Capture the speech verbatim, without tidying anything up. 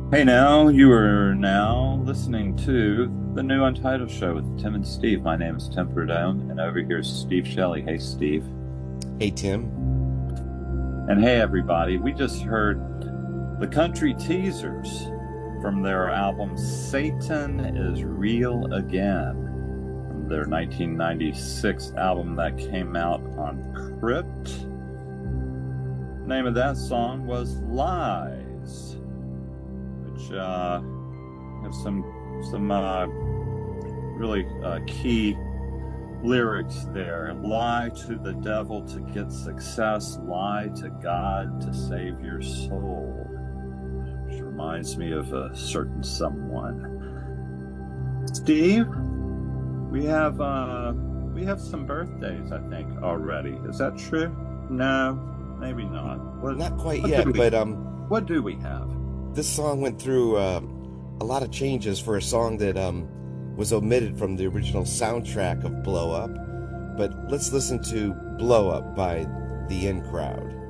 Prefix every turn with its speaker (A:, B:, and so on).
A: Hey now, you are now listening to the new Untitled Show with Tim and Steve. My name is Tim Prudhomme, and over here is Steve Shelley. Hey, Steve.
B: Hey, Tim.
A: And hey, everybody. We just heard the Country Teasers from their album Satan is Real Again, from their nineteen ninety-six album that came out on Crypt. The name of that song was Lies, which uh, has some some uh, really uh, key lyrics there. Lie to the devil to get success. Lie to God to save your soul. Which reminds me of a certain someone. Steve, we have uh, we have some birthdays, I think, already. Is that true? No, maybe not. What,
B: Not quite
A: what
B: yet,
A: do we,
B: but um,
A: what do we have?
B: this song went through uh, a lot of changes for a song that um was omitted from the original soundtrack of Blow Up. But let's listen to Blow Up by The In Crowd.